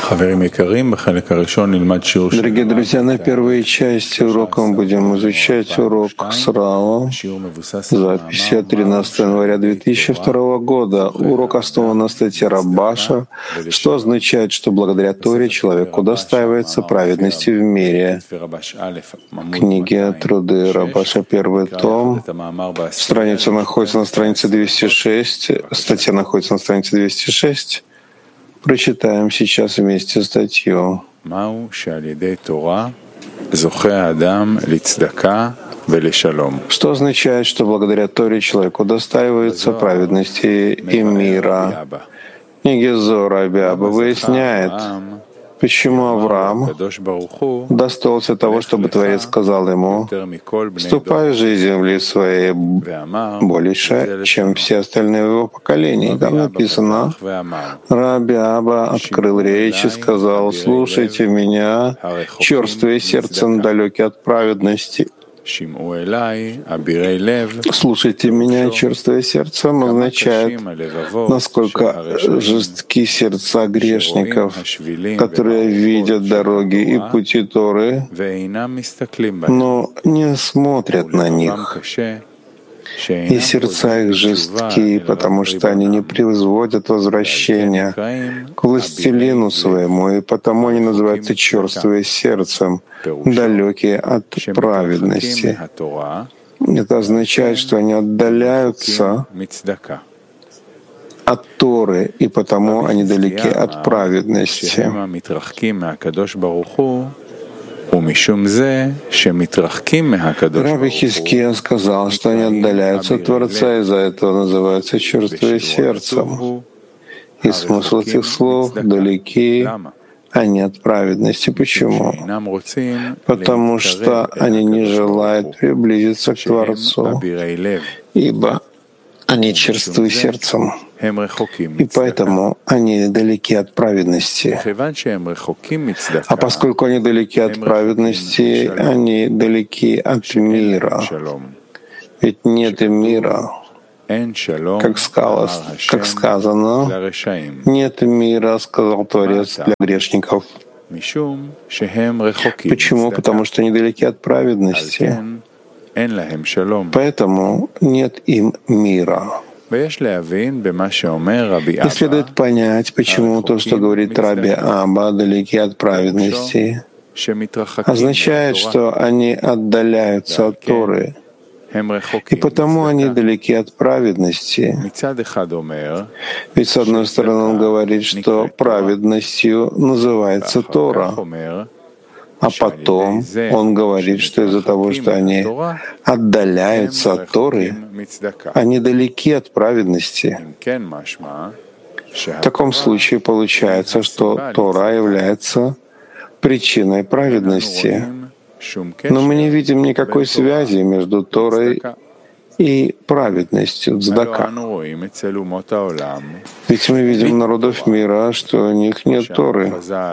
Дорогие друзья, на первой части урока мы будем изучать урок с Рао, записи от 13 января 2002 года. Урок основан на статье Рабаша, что означает, что благодаря Торе человек удостаивается праведности в мире. Книги «Труды Рабаша», первый том. Страница находится на странице 206, статья находится на странице 206. Прочитаем сейчас вместе статью. Что означает, что благодаря Торе человек удостаивается праведности и мира? Книга Зоар Раби Абба выясняет, почему Авраам удостоился того, чтобы Творец сказал ему: «Ступай в жизнь земли своей больше, чем все остальные в его поколении». Там написано: Раби Абба открыл речь и сказал: «Слушайте меня, черствые сердцем, далекие от праведности». «Слушайте меня, черствое сердцем» означает, насколько жестки сердца грешников, которые видят дороги и пути Торы, но не смотрят на них. И сердца их жестки, потому что они не производят возвращения к властелину своему, и потому они называются черствые сердцем, далекие от праведности. Это означает, что они отдаляются от Торы, и потому они далеки от праведности. Раби Хиския сказал, что они отдаляются от Творца, из-за этого называются черствые сердцем. И смысл этих слов — далеки они от праведности. Почему? Потому что они не желают приблизиться к Творцу, ибо они черствы сердцем, и поэтому они далеки от праведности. А поскольку они далеки от праведности, они далеки от мира. Ведь нет мира, как сказано, нет мира, сказал Творец, для грешников. Почему? Потому что они далеки от праведности. Поэтому нет им мира. И следует понять, почему то, что говорит Раби Абба, далеки от праведности, означает, что они отдаляются от Торы, и потому они далеки от праведности. Ведь, с одной стороны, он говорит, что праведностью называется Тора, а потом он говорит, что из-за того, что они отдаляются от Торы, они далеки от праведности. В таком случае получается, что Тора является причиной праведности. Но мы не видим никакой связи между Торой и праведностью, цдака. Ведь мы видим народов мира, что у них нет Торы.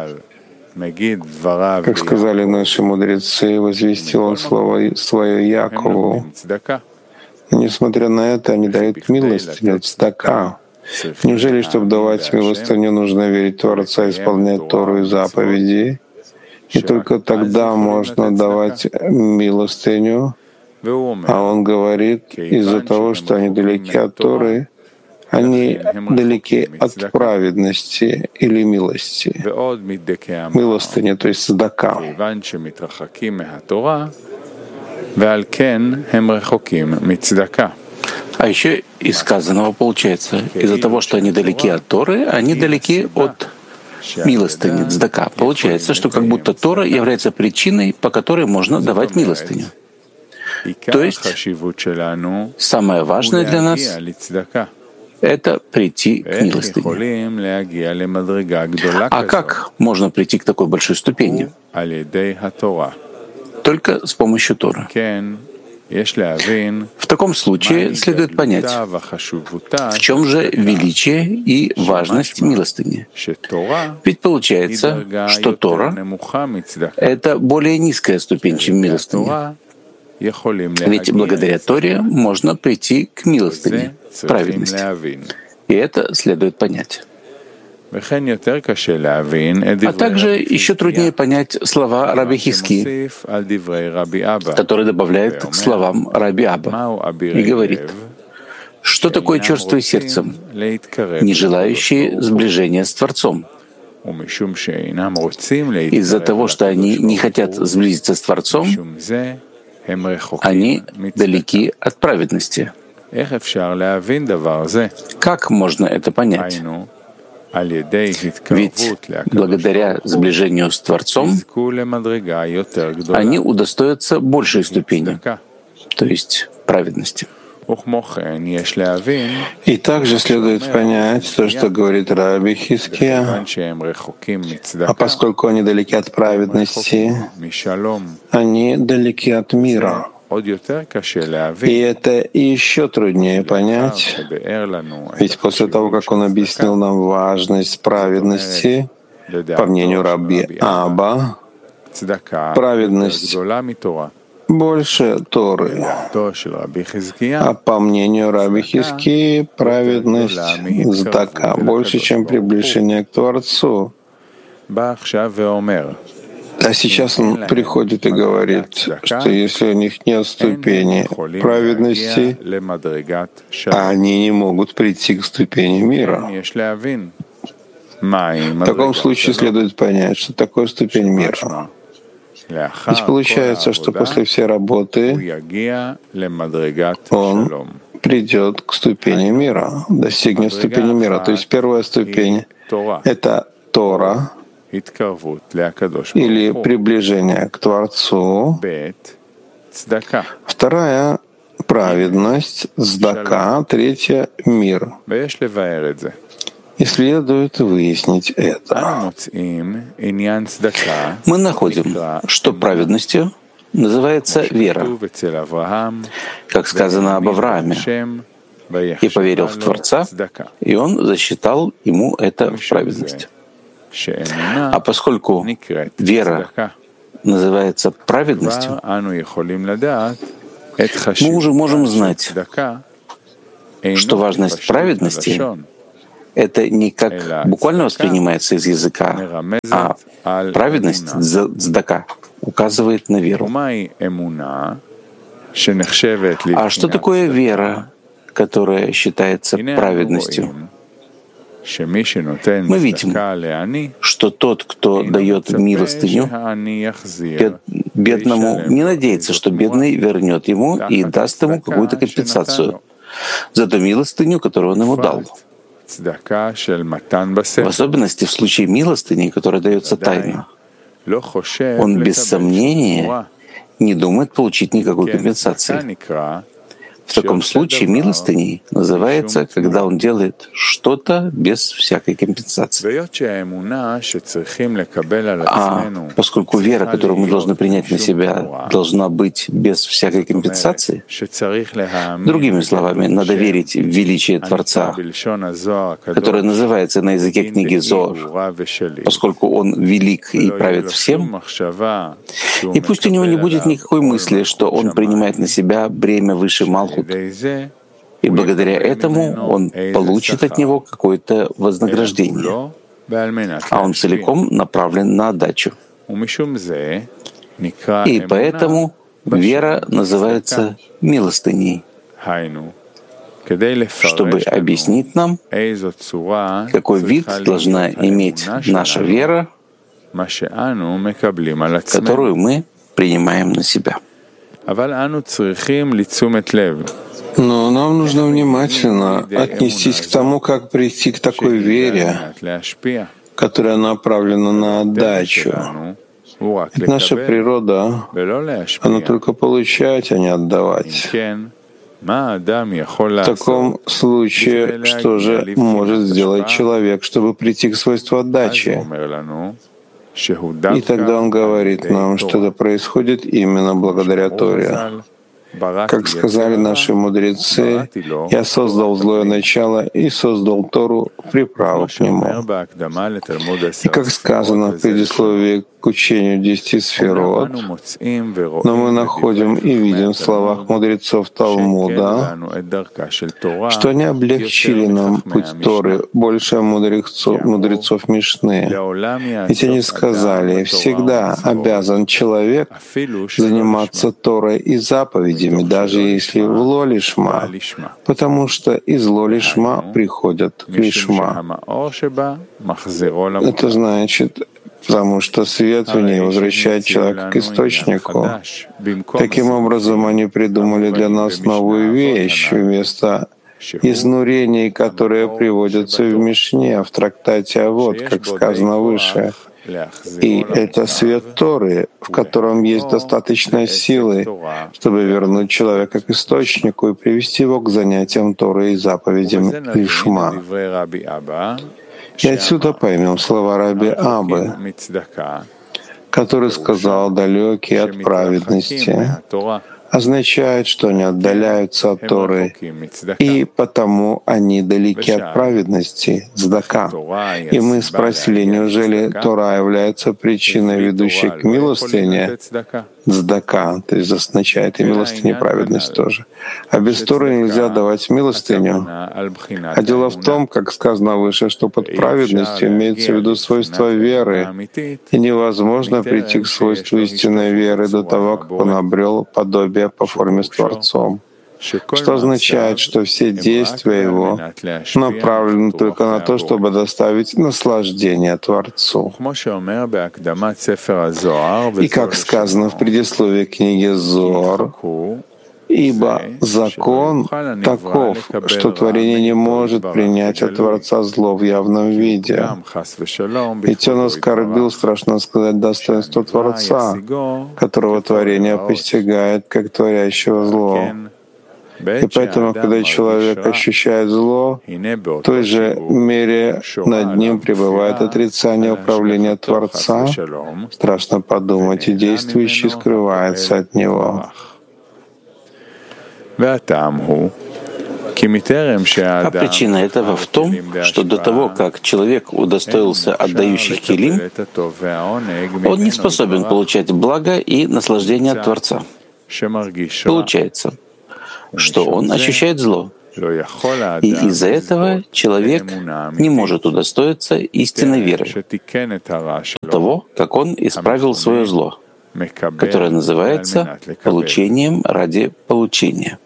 Как сказали наши мудрецы, возвестил он свое Якову. Но, несмотря на это, они дают милостыню, цдака. Неужели, чтобы давать милостыню, нужно верить в Творца, исполнять Тору и заповеди? И только тогда можно давать милостыню. А он говорит, из-за того, что они далеки от Торы, они далеки от праведности или милости. Милостыня, то есть цдака. А еще из сказанного получается, из-за того, что они далеки от Торы, они далеки от милостыни, цдака. Получается, что как будто Тора является причиной, по которой можно давать милостыню. То есть самое важное для нас — это прийти к милостыне. А как можно прийти к такой большой ступени? Только с помощью Торы. В таком случае следует понять, в чем же величие и важность милостыни. Ведь получается, что Тора — это более низкая ступень, чем милостыня. Ведь благодаря Торе можно прийти к милостыне, праведности. И это следует понять. А также еще труднее понять слова Раби Хизки, который добавляет к словам Раби Аба и говорит, что такое черствое сердцем, не желающие сближения с Творцом. Из-за того, что они не хотят сблизиться с Творцом, они далеки от праведности. Как можно это понять? Ведь благодаря сближению с Творцом они удостоятся большей ступени, то есть праведности. И также следует понять то, что говорит Раби Хизкия, а поскольку они далеки от праведности, они далеки от мира. И это еще труднее понять, ведь после того, как он объяснил нам важность праведности, по мнению Раби Аба, праведность больше Торы, а по мнению Раби Хизки, праведность Цдака больше, чем приближение к Творцу. А сейчас он приходит и говорит, что если у них нет ступени праведности, они не могут прийти к ступени мира. В таком случае следует понять, что такое ступень мира. Ведь получается, что после всей работы он придет к ступени мира, достигнет ступени мира. То есть первая ступень — это Тора, или приближение к Творцу. Вторая — праведность, цдака. Третья — мир. И следует выяснить это. Мы находим, что праведностью называется вера, как сказано об Аврааме, и поверил в Творца, и он засчитал ему это в праведность. А поскольку вера называется праведностью, мы уже можем знать, что важность праведности — это не как буквально воспринимается из языка, а праведность цдака указывает на веру. А что такое вера, которая считается праведностью? Мы видим, что тот, кто дает милостыню бедному, не надеется, что бедный вернет ему и даст ему какую-то компенсацию за ту милостыню, которую он ему дал. В особенности в случае милостыни, которая дается тайно. Он без сомнения не думает получить никакой компенсации. В таком случае милостыней называется, когда он делает что-то без всякой компенсации. А поскольку вера, которую мы должны принять на себя, должна быть без всякой компенсации, другими словами, надо верить в величие Творца, которое называется на языке книги Зоар, поскольку Он велик и правит всем, и пусть у него не будет никакой мысли, что он принимает на себя бремя выше Малхут, и благодаря этому он получит от него какое-то вознаграждение, а он целиком направлен на отдачу. И поэтому вера называется милостыней, чтобы объяснить нам, какой вид должна иметь наша вера, которую мы принимаем на себя. Но нам нужно внимательно отнестись к тому, как прийти к такой вере, которая направлена на отдачу. Ведь наша природа, она только получать, а не отдавать. В таком случае, что же может сделать человек, чтобы прийти к свойству отдачи? И тогда он говорит нам, что это происходит именно благодаря Торе. Как сказали наши мудрецы, «Я создал злое начало и создал Тору, приправу к нему». И как сказано в предисловии к учению 10 сферот, но мы находим и видим в словах мудрецов Талмуда, что они облегчили нам путь Торы больше мудрецов Мишны. Ведь они сказали, всегда обязан человек заниматься Торой и заповедями, даже если в ло-лишма, потому что из ло-лишма приходят к лишма. Это значит, потому что свет в ней возвращает человека к источнику. Таким образом, они придумали для нас новую вещь вместо изнурений, которые приводятся в Мишне, в трактате «Авот», как сказано выше. И это свет Торы, в котором есть достаточно силы, чтобы вернуть человека к источнику и привести его к занятиям Торы и заповедям лишма. И отсюда поймем слова Раби Абы, который сказал «далекие от праведности», означает, что они отдаляются от Торы, и потому они далеки от праведности, цдака. И мы спросили, неужели Тора является причиной, ведущей к милостыне? Цдака, то есть означает и милостыню, и праведность тоже. А без Торы нельзя давать милостыню. А дело в том, как сказано выше, что под праведностью имеется в виду свойство веры, и невозможно прийти к свойству истинной веры до того, как он обрел подобие по форме с Творцом. Что означает, что все действия его направлены только на то, чтобы доставить наслаждение Творцу. И как сказано в предисловии книги Зоар, ибо закон таков, что творение не может принять от Творца зло в явном виде. Ведь он оскорбил, страшно сказать, достоинство Творца, которого творение постигает как творящего зло. И поэтому, когда человек ощущает зло, в той же мере над ним пребывает отрицание управления Творца, страшно подумать, и действующий скрывается от него. А причина этого в том, что до того, как человек удостоился отдающих килим, он не способен получать благо и наслаждение от Творца. Получается, что он ощущает зло. И из-за этого человек не может удостоиться истинной веры до того, как он исправил свое зло, которое называется получением ради получения.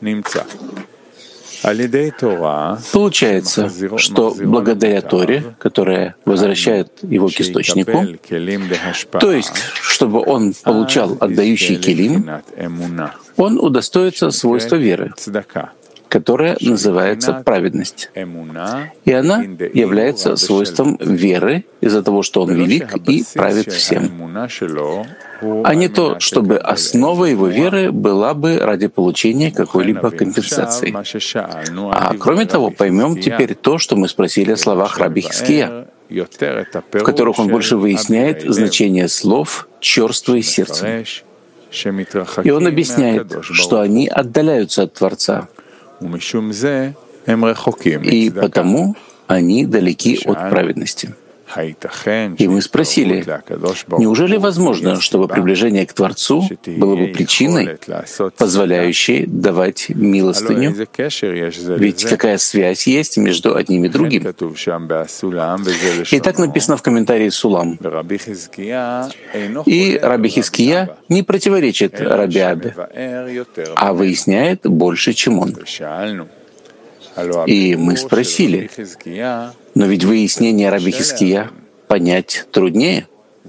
Получается, что благодаря Торе, которая возвращает его к источнику, то есть, чтобы он получал отдающий килим, он удостоится свойства веры, которая называется праведность. И она является свойством веры из-за того, что он велик и правит всем, а не то, чтобы основа его веры была бы ради получения какой-либо компенсации. А кроме того, поймем теперь то, что мы спросили о словах Раби Хиския, в которых он больше выясняет значение слов «чёрствое сердцем». И он объясняет, что они отдаляются от Творца, и потому они далеки от праведности. И мы спросили, неужели возможно, чтобы приближение к Творцу было бы причиной, позволяющей давать милостыню? Ведь какая связь есть между одним и другим? И так написано в комментарии Сулам. И Раби Хиския не противоречит Раби Абе, а выясняет больше, чем он. И мы спросили, но ведь выяснение Раби Хиския понять труднее.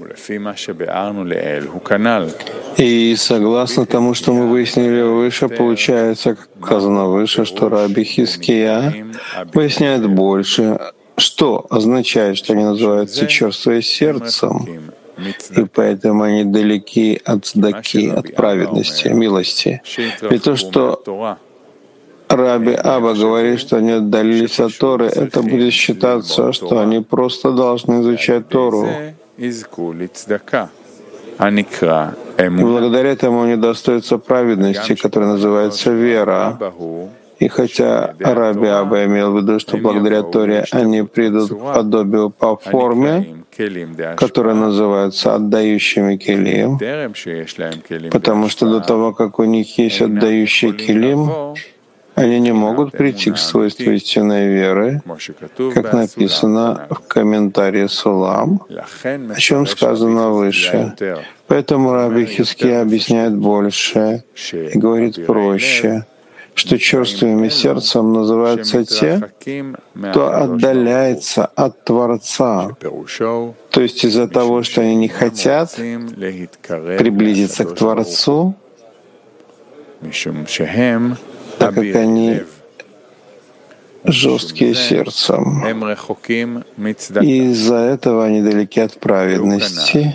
И согласно тому, что мы выяснили выше, получается, как сказано выше, что Раби Хиския выясняет больше, что означает, что они называются чёрствое сердцем, и поэтому они далеки от цдаки, от праведности, милости. И то, что Раби Аба говорит, что они отдалились от Торы, это будет считаться, что они просто должны изучать Тору. Благодаря этому не достается праведности, которая называется вера. И хотя Раби Аба имел в виду, что благодаря Торе они придут к подобию по форме, которые называются отдающими келим, потому что до того, как у них есть отдающий келим, они не могут прийти к свойству истинной веры, как написано в комментарии Сулам, о чем сказано выше. Поэтому Раби Хиския объясняет больше и говорит проще, что черствыми сердцем называются те, кто отдаляется от Творца. То есть из-за того, что они не хотят приблизиться к Творцу, так как они жесткие сердцем. И из-за этого они далеки от праведности.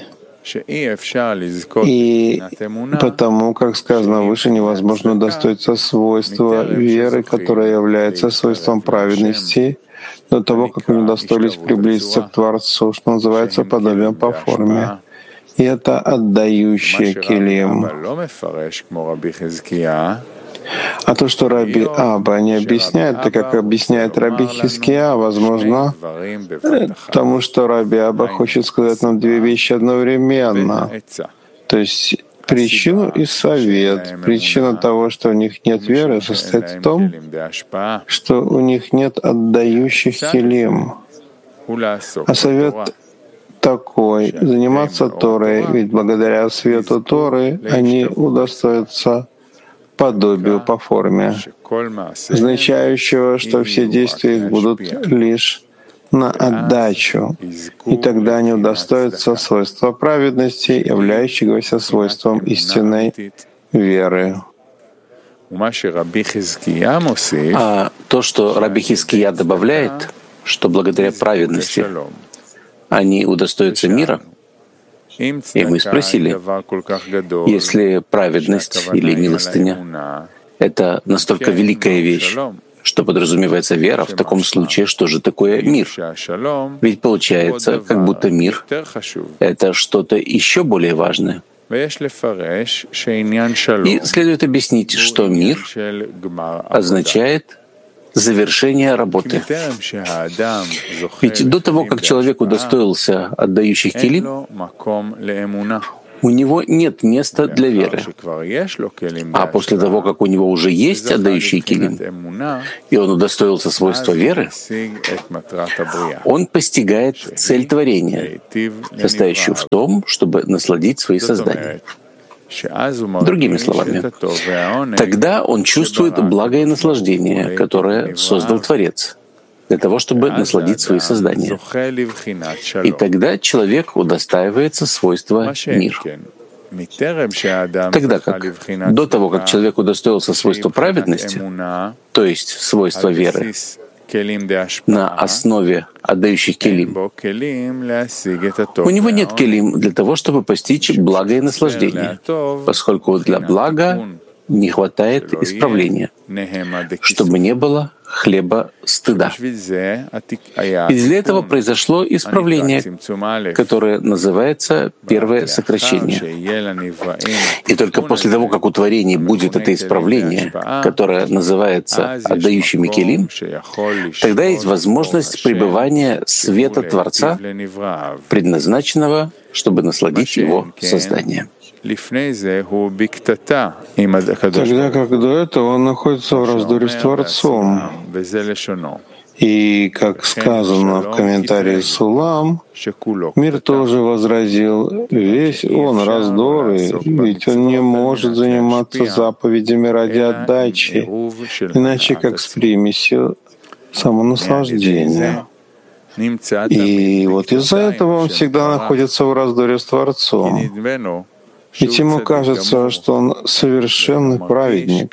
И потому, как сказано выше, невозможно удостоиться свойства веры, которое является свойством праведности, до того, как они удостоились приблизиться к Творцу, что называется подобием по форме. И это отдающие келим. А то, что Раби Аба не объясняет, так как объясняет Раби Хиския, возможно, потому что Раби Аба хочет сказать нам две вещи одновременно. То есть причину и совет. Причина того, что у них нет веры, состоит в том, что у них нет отдающих келим. А совет такой — заниматься Торой, ведь благодаря свету Торы они удостоятся подобию по форме, означающего, что все действия их будут лишь на отдачу, и тогда они удостоятся свойства праведности, являющегося свойством истинной веры. А то, что Раби Хиския добавляет, что благодаря праведности они удостоятся мира, и мы спросили, если праведность или милостыня — это настолько великая вещь, что подразумевается вера, в таком случае что же такое мир? Ведь получается, как будто мир — это что-то еще более важное. И следует объяснить, что мир означает завершение работы. Ведь до того, как человек удостоился отдающих келим, у него нет места для веры. А после того, как у него уже есть отдающий келим, и он удостоился свойства веры, он постигает цель творения, состоящую в том, чтобы насладить свои создания. Другими словами, тогда он чувствует благо и наслаждение, которое создал Творец, для того, чтобы насладить свои создания. И тогда человек удостаивается свойства мир. Тогда как до того, как человек удостоился свойства праведности, то есть свойства веры, на основе отдающих келим, у него нет келим для того, чтобы постичь благо и наслаждение, поскольку для блага не хватает исправления, чтобы не было хлеба стыда. И для этого произошло исправление, которое называется первое сокращение. И только после того, как у творений будет это исправление, которое называется отдающими келим, тогда есть возможность пребывания света Творца, предназначенного, чтобы насладить его созданием. Тогда как до этого он находится в раздоре с Творцом. И, как сказано в комментарии Сулам, мир тоже возразил, весь он раздоры, ведь он не может заниматься заповедями ради отдачи, иначе как с примесью самонаслаждения. И вот из-за этого он всегда находится в раздоре с Творцом. Ведь ему кажется, что он совершенный праведник,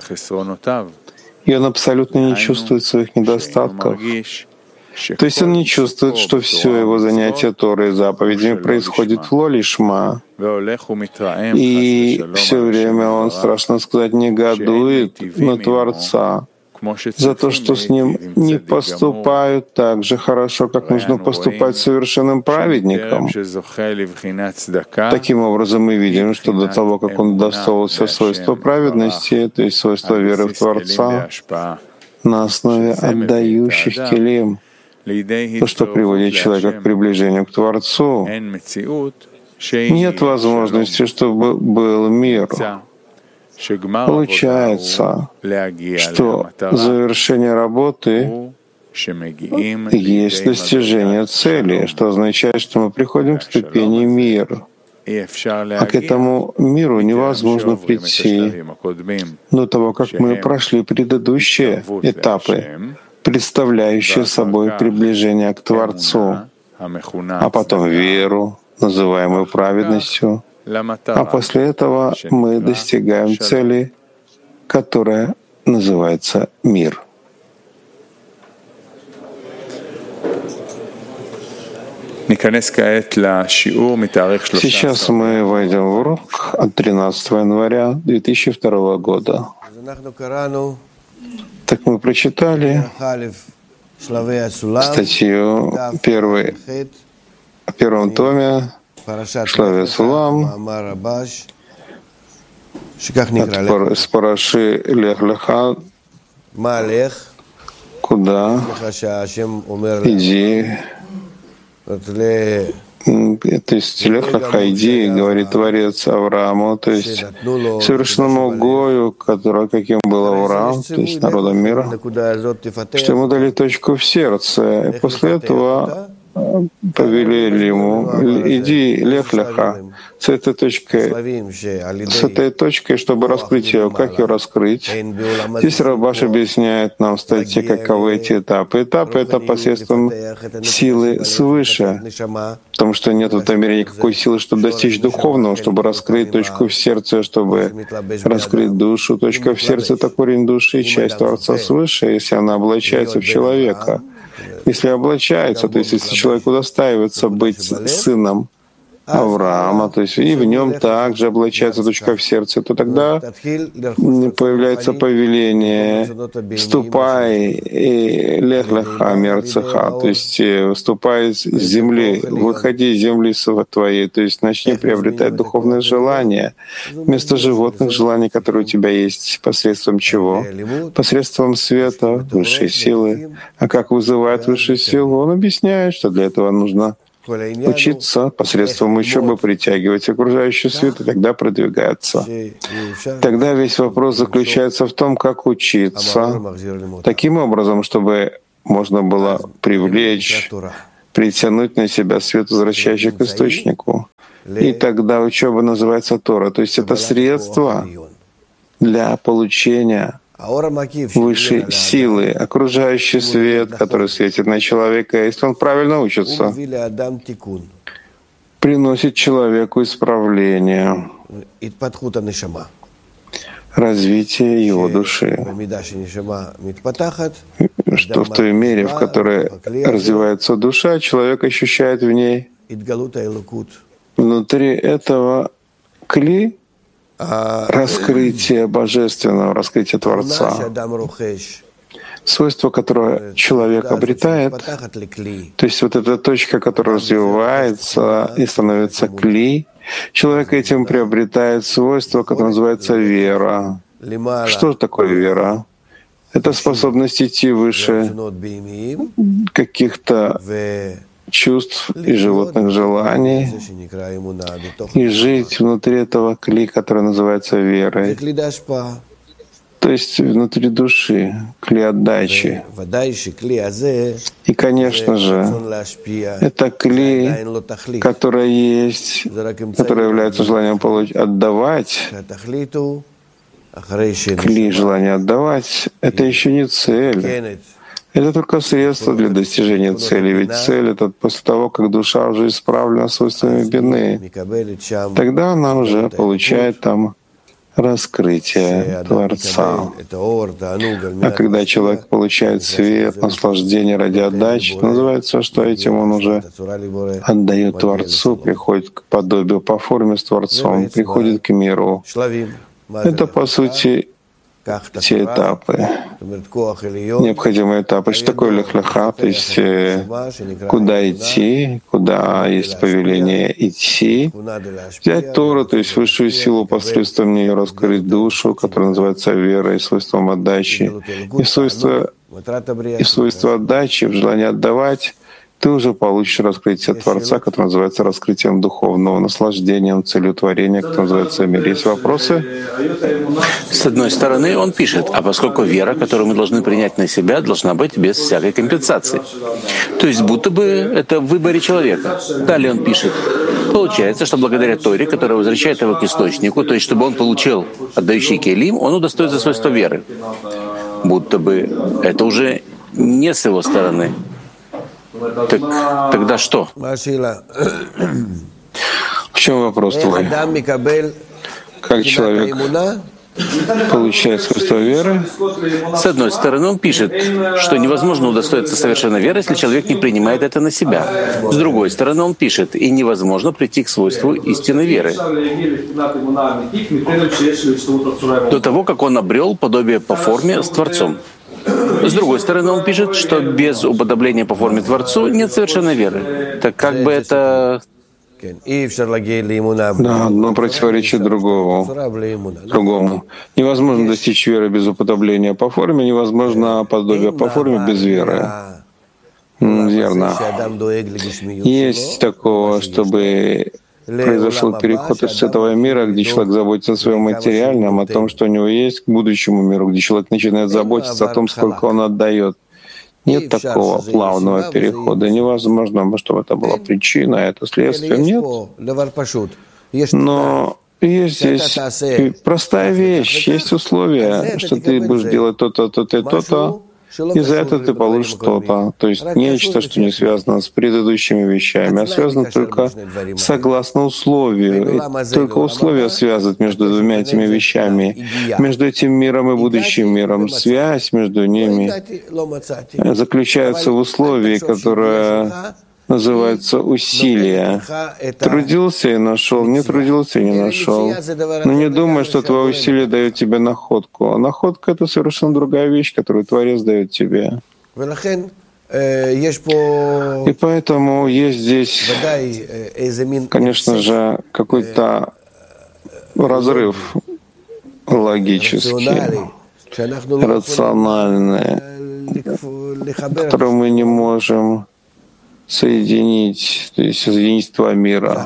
и он абсолютно не чувствует своих недостатков. То есть он не чувствует, что все его занятие Торой и заповедями происходит в ло-лишма. И все время он, страшно сказать, негодует на Творца, за то, что с ним не поступают так же хорошо, как нужно поступать с совершенным праведником. Таким образом, мы видим, что до того, как он удостоился свойства праведности, то есть свойства веры в Творца, на основе отдающих келим, то, что приводит человека к приближению к Творцу, нет возможности, чтобы был мир. Получается, что завершение работы есть достижение цели, что означает, что мы приходим к ступени мира. А к этому миру невозможно прийти до того, как мы прошли предыдущие этапы, представляющие собой приближение к Творцу, а потом веру, называемую праведностью, а после этого мы достигаем цели, которая называется мир. Сейчас мы войдем в урок от 13 января 2002 года. Так мы прочитали статью в первом томе Шлаве Сулам с параши Лех Леха, куда иди. То есть Лех Леха иди, говорит Творец Аврааму, то есть совершенному Гою, каким был Авраам, то есть народом мира, что ему дали точку в сердце, и после этого повелели ему: иди, Лех Леха, с этой точкой, чтобы раскрыть ее. Как ее раскрыть? Здесь Рабаш объясняет нам в статье, каковы эти этапы. Этапы — это посредством силы свыше, потому что нет в этом мире никакой силы, чтобы достичь духовного, чтобы раскрыть точку в сердце, чтобы раскрыть душу. Точка в сердце — это корень души, часть Творца свыше, если она облачается в человека. Если облачается, то есть если человек удостаивается быть сыном Авраама, то есть и в нем также облачается точка в сердце, то тогда появляется повеление: «Ступай и Лех Леха мерцеха», то есть «Ступай с земли, выходи из земли твоей», то есть начни приобретать духовное желание вместо животных желаний, которые у тебя есть, посредством чего? Посредством света, высшей силы. А как вызывает высшую силу? Он объясняет, что для этого нужно учиться посредством учебы притягивать окружающий свет, и тогда продвигаться. Тогда весь вопрос заключается в том, как учиться таким образом, чтобы можно было привлечь, притянуть на себя свет, возвращающий к источнику. И тогда учеба называется Тора. То есть это средство для получения высшей силы, окружающий свет, который светит на человека, если он правильно учится, приносит человеку исправление, развитие его души, что в той мере, в которой развивается душа, человек ощущает в ней внутри этого кли раскрытие Божественного, раскрытие Творца, свойство, которое человек обретает, то есть вот эта точка, которая развивается и становится кли, человек этим приобретает свойство, которое называется вера. Что же такое вера? Это способность идти выше каких-то чувств и животных желаний и жить внутри этого кли, который называется верой, то есть внутри души, кли отдачи. И, конечно же, это кли, которое есть, которое является желанием отдавать, кли желания отдавать, это еще не цель. Это только средство для достижения цели, ведь цель — это после того, как душа уже исправлена свойствами бины. Тогда она уже получает там раскрытие Творца. А когда человек получает свет, наслаждение ради отдачи, называется, что этим он уже отдает Творцу, приходит к подобию по форме с Творцом, приходит к миру. Это, по сути, те этапы, необходимые этапы. Что такое лех-леха? То есть куда идти, куда есть повеление идти, взять Тору, то есть высшую силу, посредством нее раскрыть душу, которая называется верой, свойством отдачи. И свойство отдачи, в желании отдавать, ты уже получишь раскрытие Творца, которое называется раскрытием духовного, наслаждением, целью творения, которое называется мир. Есть вопросы? С одной стороны, он пишет, а поскольку вера, которую мы должны принять на себя, должна быть без всякой компенсации. То есть будто бы это в выборе человека. Далее он пишет, получается, что благодаря Торе, которая возвращает его к источнику, то есть чтобы он получил отдающий келим, он удостоится свойства веры. Будто бы это уже не с его стороны. Так тогда что? В чем вопрос твой? Как человек получает свойство веры? С одной стороны, он пишет, что невозможно удостоиться совершенно веры, если человек не принимает это на себя. С другой стороны, он пишет, и невозможно прийти к свойству истинной веры до того, как он обрел подобие по форме с Творцом. С другой стороны, он пишет, что без уподобления по форме Творцу нет совершенной веры. Так как бы это... Да, одно противоречит другому. Невозможно достичь веры без уподобления по форме, невозможно подобие по форме без веры. Верно. Есть такого, чтобы произошел переход из этого мира, где человек заботится о своем материальном, о том, что у него есть, к будущему миру, где человек начинает заботиться о том, сколько он отдает. Нет такого плавного перехода. Невозможно, чтобы это была причина, а это следствие. Нет. Но есть здесь простая вещь, есть условия, что ты будешь делать то-то, то-то и то-то, и за это ты получишь что-то. То есть нечто, что не связано с предыдущими вещами, а связано только согласно условию. И только условия связывают между двумя этими вещами, между этим миром и будущим миром. Связь между ними заключается в условии, которое называется усилие. Трудился и нашел, не трудился и не нашел. Но не думай, что твое усилие дает тебе находку. А находка — это совершенно другая вещь, которую Творец дает тебе. И поэтому есть здесь, конечно же, какой-то разрыв логический, рациональный, который мы не можем соединить, то есть соединить два мира.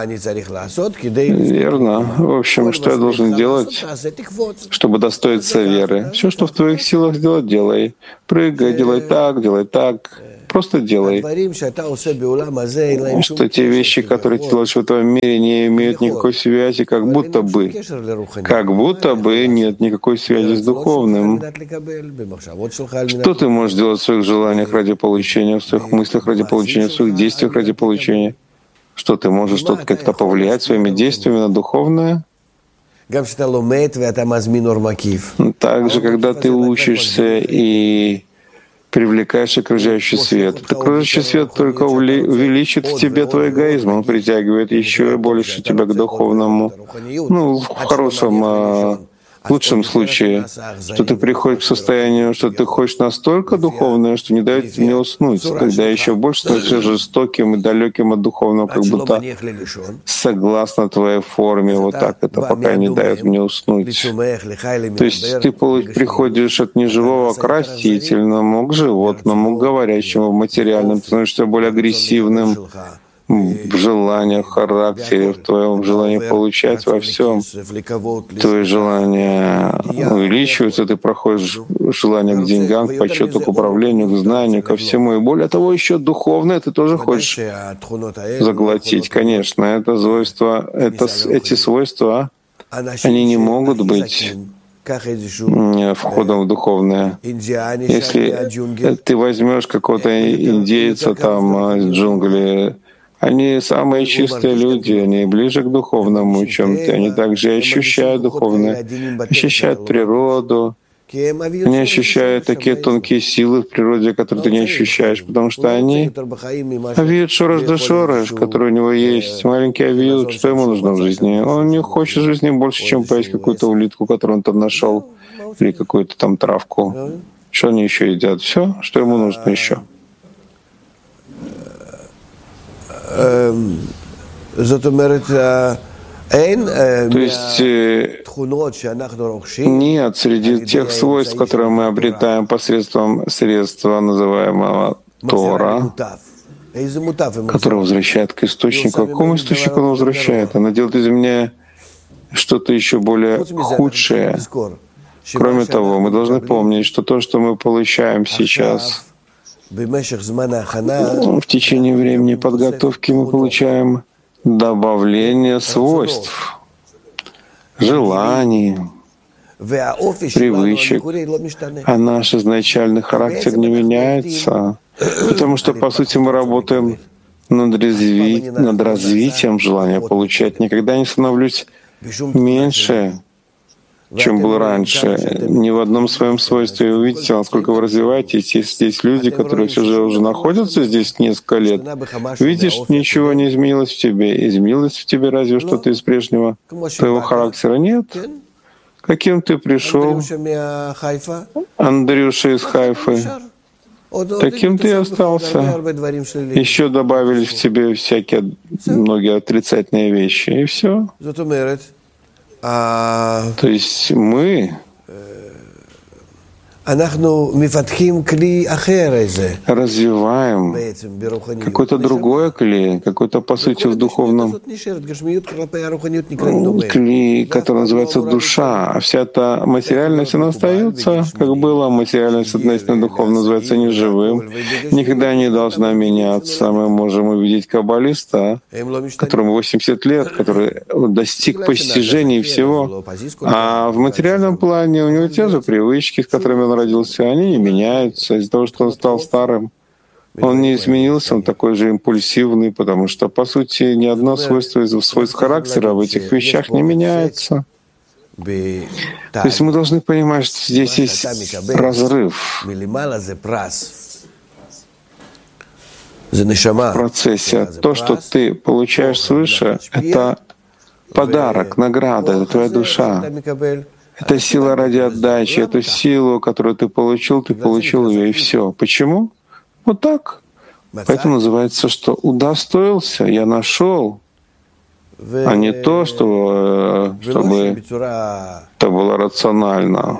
Верно. В общем, что я должен делать, чтобы достоиться веры? Все, что в твоих силах сделать, делай. Прыгай, делай так. Просто делай. Что те вещи, которые ты делаешь в этом мире, не имеют никакой связи, как будто бы нет никакой связи с духовным. Что ты можешь делать в своих желаниях ради получения, в своих мыслях ради получения, в своих действиях ради получения? Что ты можешь что-то как-то повлиять своими действиями на духовное? Также, когда ты учишься и привлекаешь окружающий свет. Окружающий свет только увеличит в тебе твой эгоизм, он притягивает еще больше тебя к духовному. В хорошем, в лучшем случае, что ты приходишь к состоянию, что ты хочешь настолько духовное, что не дает тебе уснуть, когда еще больше становишься жестоким и далеким от духовного, как будто согласно твоей форме, вот так это пока не дает мне уснуть. То есть ты приходишь от неживого к растительному, к животному, к говорящему, в материальном, ты становишься более агрессивным в желаниях, в характере, в твоем желании получать во всем. Твои желания увеличиваются, ты проходишь желание к деньгам, к почету, к управлению, к знанию, ко всему. И более того, еще духовное ты тоже хочешь заглотить. Конечно, эти свойства, они не могут быть входом в духовное. Если ты возьмешь какого-то индейца там из джунглей, они самые чистые люди, они ближе к духовному, чем ты. Они также ощущают духовное, ощущают природу, Они ощущают такие тонкие силы в природе, которые ты не ощущаешь, потому что они авиют шорож да шорож, который у него есть. Маленький авиют, что ему нужно в жизни? Он не хочет в жизни больше, чем поесть какую-то улитку, которую он там нашел, или какую-то там травку. Что они еще едят? Все, что ему нужно еще. То есть нет среди тех свойств, которые мы обретаем посредством средства, называемого Тора, которое возвращает к источнику. К какому источнику оно возвращает? Оно делает из меня что-то еще более худшее. Кроме того, мы должны помнить, что то, что мы получаем сейчас, в течение времени подготовки мы получаем добавление свойств, желаний, привычек, а наш изначальный характер не меняется, потому что, по сути, мы работаем над развитием желания получать. Никогда не становлюсь меньше, чем был раньше. Ни в одном своем свойстве. Вы видите, насколько вы развиваетесь. Есть здесь люди, которые все же уже находятся здесь несколько лет. Видишь, ничего не изменилось в тебе. Изменилось в тебе разве что-то из прежнего твоего характера? Нет. Каким ты пришел? Андрюша из Хайфы. Таким ты и остался. Еще добавились в тебе всякие многие отрицательные вещи. И все. То есть мы развиваем какой-то другой клей, какой-то, по сути, в духовном клей, который называется душа. А вся эта материальность, она остается, как была. Материальность относительно духовно называется неживым. Никогда не должна меняться. Мы можем увидеть каббалиста, которому 80 лет, который достиг постижений всего. А в материальном плане у него те же привычки, с которыми он родился, они не меняются из-за того, что он стал старым. Он не изменился, он такой же импульсивный, потому что, по сути, ни одно свойство из свойств характера в этих вещах не меняется. То есть мы должны понимать, что здесь есть разрыв в процессе. То, что ты получаешь свыше, это подарок, награда, это твоя душа. Это сила ради отдачи, эту силу, которую ты получил ее, и все. Почему? Вот так. Поэтому называется, что удостоился, я нашел, а не то, чтобы это было рационально.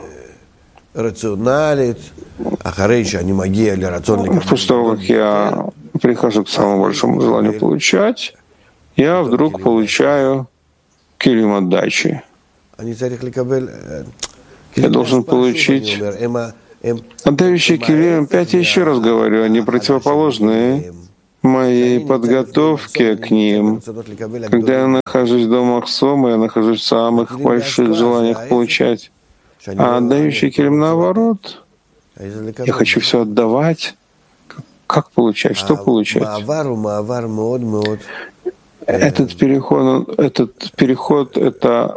После того, как я прихожу к самому большому желанию получать, я вдруг получаю килим отдачи. Я должен получить отдающие килим. Опять я еще раз говорю, они противоположны моей подготовке к ним. Когда я нахожусь в домах Сома, я нахожусь в самых больших желаниях получать. А отдающий килим наоборот. Я хочу все отдавать. Как получать? Что получать? Этот переход, это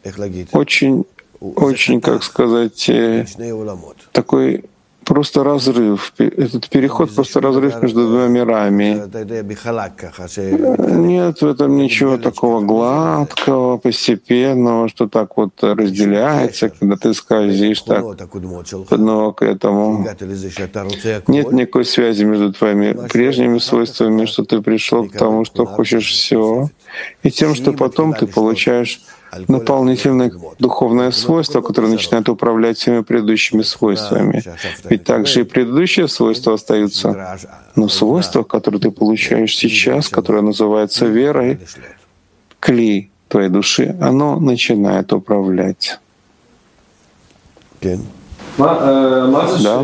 очень, как сказать, такой просто разрыв. Этот переход просто разрыв между двумя мирами. Нет в этом ничего такого гладкого, постепенного, что так вот разделяется, когда ты скользишь так к одному к этому. Нет никакой связи между твоими прежними свойствами, что ты пришел к тому, что хочешь все, и тем, что потом ты получаешь дополнительное духовное свойство, которое начинает управлять всеми предыдущими свойствами. Ведь также и предыдущие свойства остаются. Но свойство, которое ты получаешь сейчас, которое называется верой, клей твоей души, оно начинает управлять. Да?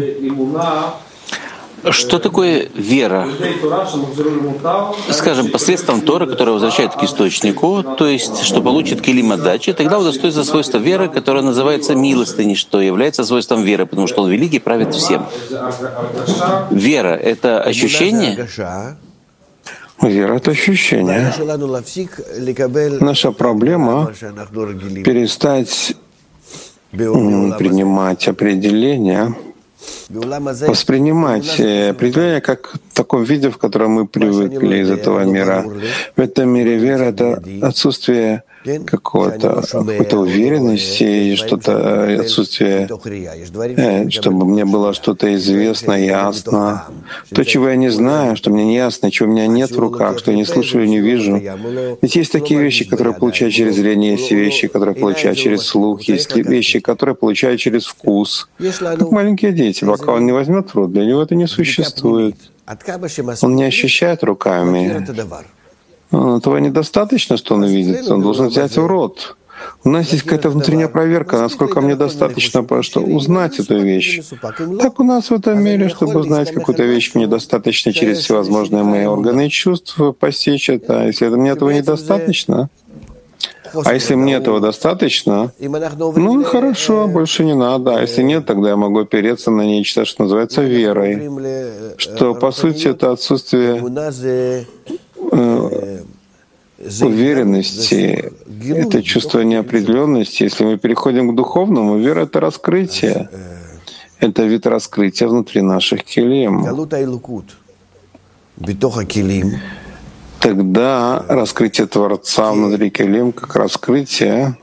Что такое вера? Скажем, посредством Торы, которая возвращает к источнику, то есть, что получит килим отдачи, тогда удостоится свойства веры, которое называется милостыней, что является свойством веры, потому что он великий, правит всем. Вера — это ощущение? Вера — это ощущение. Наша проблема — перестать принимать определения, воспринимать определение как в таком виде, в котором мы привыкли из этого мира. В этом мире вера — это отсутствие какой-то уверенности и что-то, отсутствие, чтобы мне было что-то известно, ясно. То, чего я не знаю, что мне не ясно, чего у меня нет в руках, что я не слышу и не вижу. Ведь есть такие вещи, которые получаю через зрение, есть вещи, которые получаю через слух, есть вещи, которые получаю через вкус. Как маленькие дети, пока он не возьмет в рот, для него это не существует. Он не ощущает руками. Этого недостаточно, что он увидит. Он должен взять в рот. У нас есть какая-то внутренняя проверка, насколько мне достаточно просто узнать эту вещь. Так у нас в этом мире, чтобы узнать какую-то вещь, мне достаточно через всевозможные мои органы чувств постичь это. Если мне этого недостаточно, а если мне этого достаточно, ну и хорошо, больше не надо. А если нет, тогда я могу опереться на нечто, что называется верой. Что, по сути, это отсутствие уверенности, это чувство неопределенности. Если мы переходим к духовному, вера — это раскрытие. Это вид раскрытия внутри наших келим. Тогда раскрытие Творца внутри келим, как раскрытие,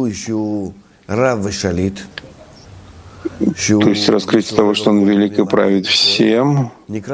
то есть раскрытие того, что Он велик и правит всем,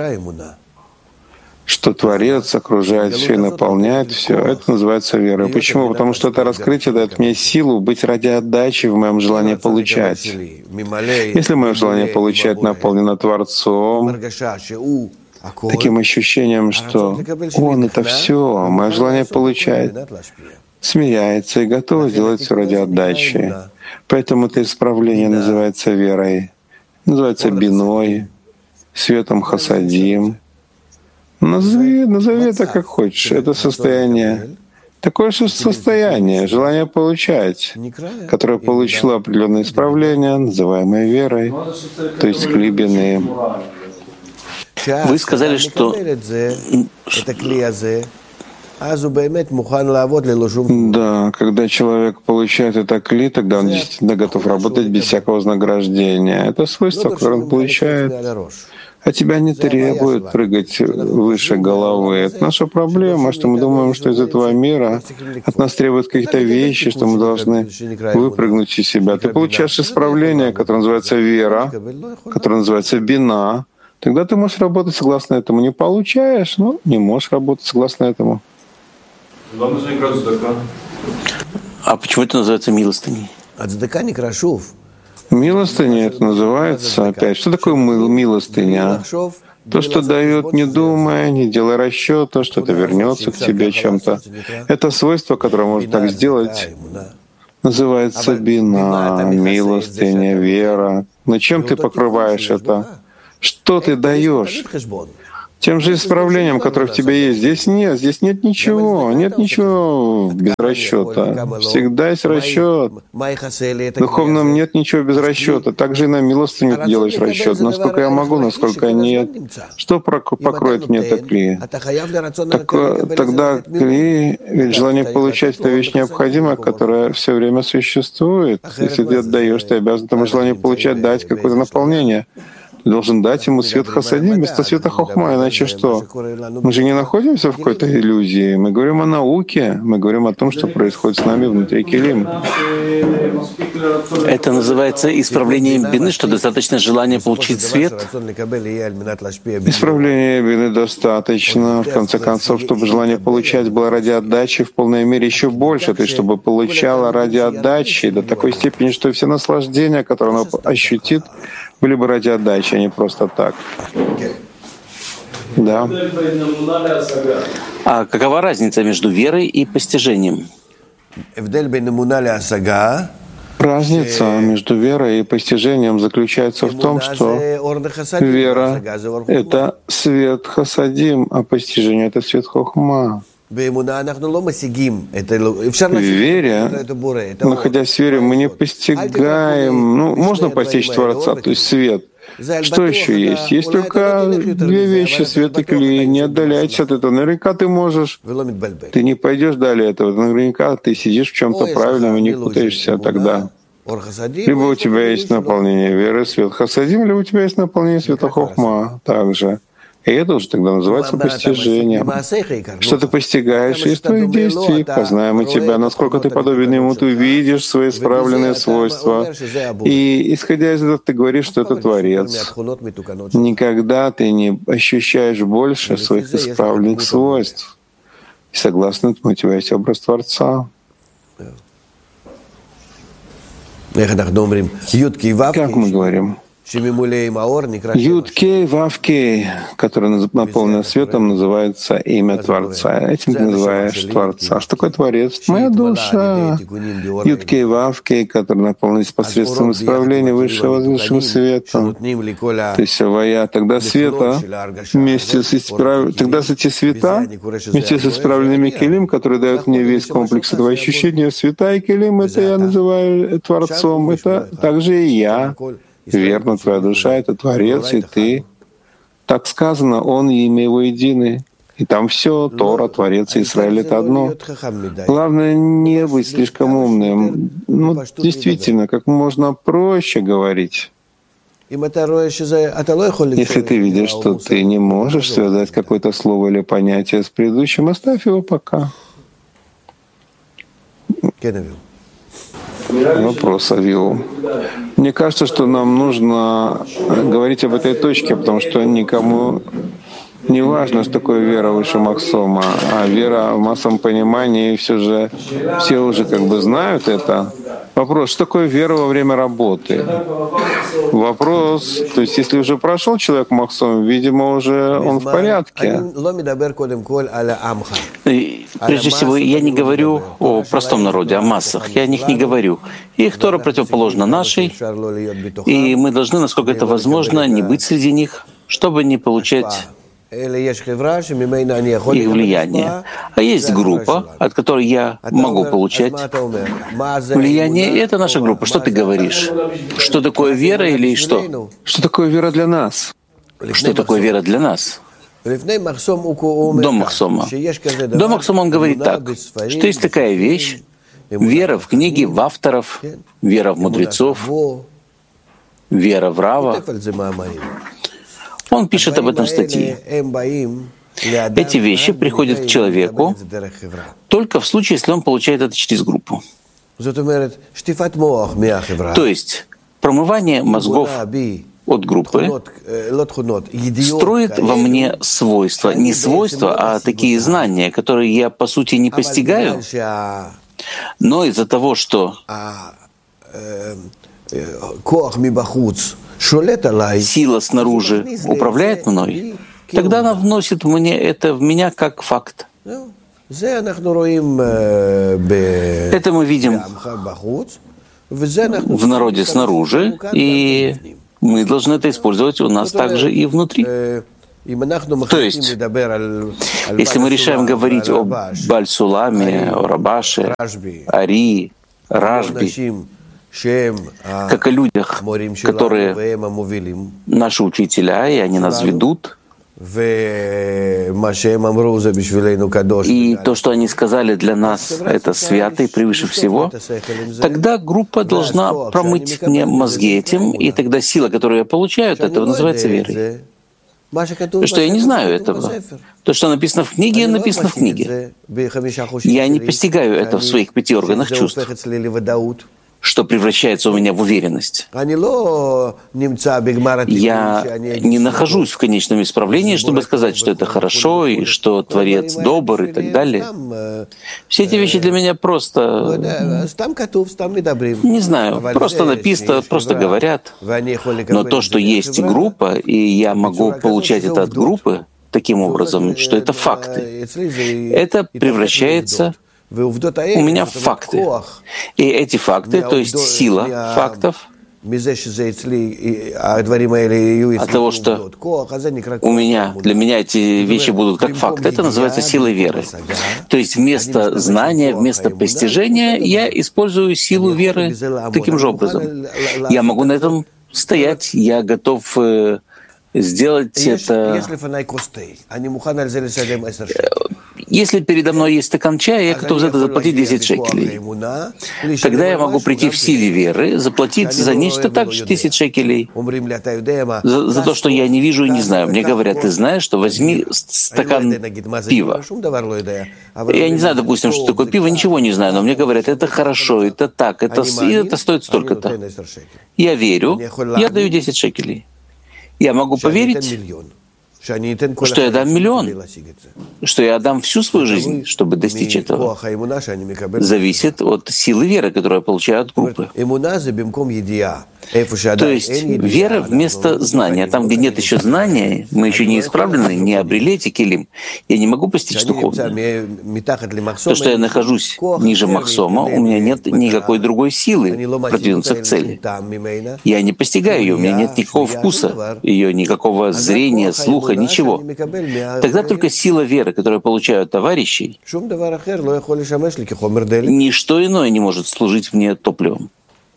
что Творец окружает все и наполняет все, это называется верой. Почему? Потому что это раскрытие дает мне силу быть ради отдачи в моем желании получать. Если мое желание получать наполнено Творцом, таким ощущением, что Он — это все, мое желание получать, смиряется и готово сделать все ради отдачи. Поэтому это исправление называется верой, называется биной, светом хасадим. Назови это как хочешь. Это состояние, такое же состояние, желание получать, которое получило определенное исправление, называемое верой, то есть глубины. Вы сказали, что да, когда человек получает это кли, тогда он действительно готов работать без всякого вознаграждения. Это свойство, которое он получает, а тебя не требует прыгать выше головы. Это наша проблема, что мы думаем, что из этого мира от нас требуют каких-то вещей, что мы должны выпрыгнуть из себя. Ты получаешь исправление, которое называется вера, которое называется бина. Тогда ты можешь работать согласно этому. Не получаешь, ну, не можешь работать согласно этому. А почему это называется милостыней? Милостыня — это называется, опять, что такое милостыня? То, что дает, не думая, не делая расчета, что это вернется к тебе чем-то. Это свойство, которое может так сделать, называется бина, милостыня, вера. Но чем ты покрываешь это? Что ты даешь? Тем же исправлением, которое в тебе есть. Здесь нет ничего без расчета. Всегда есть расчет. В духовном нет ничего без расчета. Также и на милостыню ты делаешь расчет. Насколько я могу, насколько нет. Что покроет мне это кли? Тогда кли, ведь желание получать — это вещь необходимая, которая все время существует. Если ты отдаешь, ты обязан этому желанию получать, дать какое-то наполнение. Ты должен дать ему свет хасадим вместо света хохма. Иначе что? Мы же не находимся в какой-то иллюзии. Мы говорим о науке, мы говорим о том, что происходит с нами внутри келим. Это называется исправлением бины, что достаточно желания получить свет? Исправления бины достаточно, в конце концов, чтобы желание получать было ради отдачи в полной мере еще больше, то есть чтобы получало ради отдачи до такой степени, что все наслаждения, которые оно ощутит, были бы ради отдачи, а не просто так. Да. А какова разница между верой и постижением? Разница между верой и постижением заключается в том, что вера — это свет хасадим, а постижение — это свет хохма. В вере, находясь в вере, мы не постигаем, можно постичь Творца, то есть свет. Что еще есть? Есть только две вещи — свет и кли. Не отдаляйся от этого. Наверняка ты можешь. Ты не пойдешь далее этого. Наверняка ты сидишь в чем-то правильном и не путаешься тогда. Либо у тебя есть наполнение веры, свет хасадим, либо у тебя есть наполнение света хохма также. И это уже тогда называется постижением. Что ты постигаешь из твоих действий, познаем и тебя, насколько ты подобен ему, ты видишь свои исправленные свойства. И исходя из этого, ты говоришь, что это Творец. Никогда ты не ощущаешь больше своих исправленных свойств. И согласно этому у тебя есть образ Творца. Как мы говорим? Юд-Кей, Вав-Кей, который наполнен светом, называется имя Творца. Этим ты называешь Творца. Что такое Творец? Моя душа. Юд-Кей, Вав-Кей, который наполнен посредством исправления высшего возвышенного света. То есть Вая, тогда света вместе с тогда эти света вместе с исправленными келим, которые дают мне весь комплекс этого ощущения света и келим, это я называю Творцом. Это также и я. Верно, твоя душа — это Творец, и ты. Так сказано, Он и имя Его едины. И там все, Тора, Творец и Израиль — это одно. Главное не быть слишком умным. Действительно, как можно проще говорить. Если ты видишь, что ты не можешь связать какое-то слово или понятие с предыдущим, оставь его пока. Вопрос, Авилу. Мне кажется, что нам нужно говорить об этой точке, потому что никому не важно, что такое вера выше Махсома, а вера в массовом понимании все уже как бы знают это. Вопрос, что такое вера во время работы? Вопрос, то есть если уже прошел человек Махсом, видимо, уже он в порядке. Прежде всего, я не говорю о простом народе, о массах. Я о них не говорю. Их Тора противоположна нашей, и мы должны, насколько это возможно, не быть среди них, чтобы не получать их влияние. А есть группа, от которой я могу получать влияние, и это наша группа. Что ты говоришь? Что такое вера или что? Что такое вера для нас? Что такое вера для нас? До Махсома. До Махсома он говорит так, что есть такая вещь, вера в книги, в авторов, вера в мудрецов, вера в Рава. Он пишет об этом в статье. Эти вещи приходят к человеку только в случае, если он получает это через группу. То есть промывание мозгов от группы строит во мне свойства, не свойства, а такие знания, которые я по сути не постигаю, но из-за того, что сила снаружи управляет мной, тогда она вносит это в меня как факт. Это мы видим в народе снаружи, и мы должны это использовать у нас также и внутри. То есть, если мы решаем говорить о Баль-Суламе, о Рабаше, Ари, Рашби, как о людях, которые наши учителя, и они нас ведут, и то, что они сказали для нас, это свято и превыше всего, тогда группа должна промыть мне мозги этим, и тогда сила, которую я получаю от этого, называется верой. Потому что я не знаю этого. То, что написано в книге, написано в книге. Я не постигаю это в своих 5 органах чувств, что превращается у меня в уверенность. Я не нахожусь в конечном исправлении, чтобы сказать, что это хорошо, и что Творец добр, и так далее. Все эти вещи для меня просто, не знаю, просто написано, просто говорят. Но то, что есть группа, и я могу получать это от группы, таким образом, что это факты, это превращается у меня факты. И эти факты, то есть сила фактов, от того, что для меня эти вещи будут как факты, это называется силой веры. То есть вместо знания, вместо постижения я использую силу веры таким же образом. Я могу на этом стоять, я готов сделать это. Если передо мной есть стакан чая, я готов за это заплатить 10 шекелей. Тогда я могу прийти в силе веры, заплатить за нечто также 10 шекелей. За то, что я не вижу и не знаю. Мне говорят, ты знаешь, что возьми стакан пива. Я не знаю, допустим, что такое пиво, ничего не знаю, но мне говорят, это хорошо, это так, это стоит столько-то. Я верю, я даю 10 шекелей. Я могу поверить, что я дам миллион, что я отдам всю свою жизнь, чтобы достичь этого. Зависит от силы веры, которую я получаю от группы. То есть вера вместо знания. Там, где нет еще знания, мы еще не исправлены, не обрели эти килим, я не могу постичь духовное. То, что я нахожусь ниже махсома, у меня нет никакой другой силы продвинуться к цели. Я не постигаю ее, у меня нет никакого вкуса, ее никакого зрения, слуха, ничего. Тогда только сила веры, которую я получаю от товарищей, ничто иное не может служить мне топливом.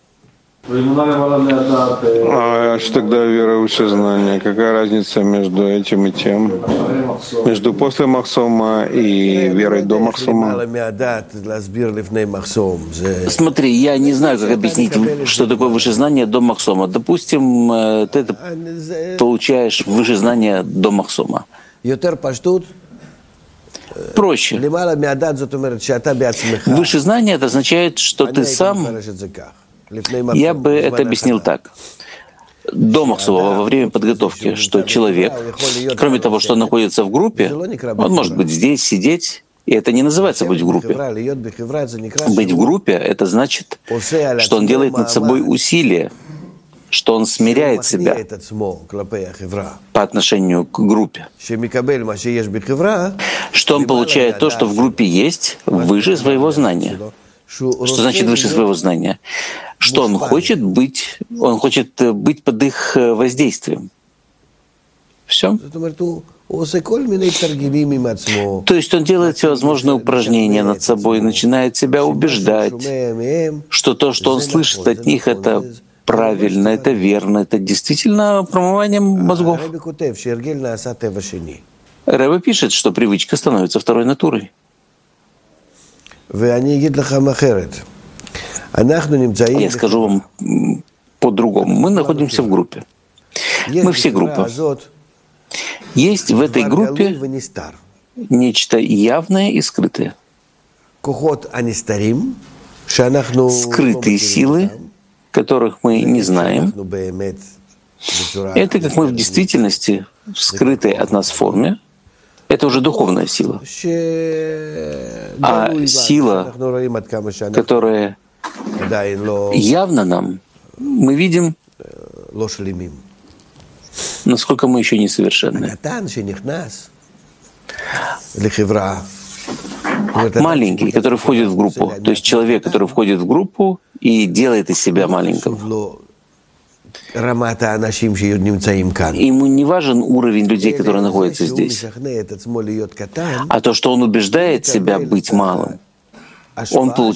А что тогда вера выше знания? Какая разница между этим и тем? Между после Махсома и верой до Махсома? Смотри, я не знаю, как объяснить, что такое выше знание до Махсома. Допустим, ты это получаешь выше знания до Махсома. Проще. Выше знания — это означает, что ты сам... Я бы это объяснил так. До Махсома, во время подготовки, что человек, кроме того, что он находится в группе, он может быть здесь, сидеть, и это не называется быть в группе. Быть в группе — это значит, что он делает над собой усилие, что он смиряет себя по отношению к группе, что он получает то, что в группе есть, выше своего знания. Что значит выше своего знания? Что он хочет быть под их воздействием. Все. То есть он делает всевозможные упражнения над собой, начинает себя убеждать, что то, что он слышит от них, это правильно, это верно, это действительно промывание мозгов. Рэбе пишет, что привычка становится второй натурой. Я скажу вам по-другому. Мы находимся в группе. Мы все группа. Есть в этой группе нечто явное и скрытое. Скрытые силы, которых мы не знаем. Это как мы в действительности, в скрытой от нас форме, это уже духовная сила. А сила, которая явно нам, мы видим, насколько мы еще несовершенны. Маленький, который входит в группу, то есть человек, который входит в группу и делает из себя маленького. Ему не важен уровень людей, которые находятся здесь, а то, что он убеждает себя быть малым, он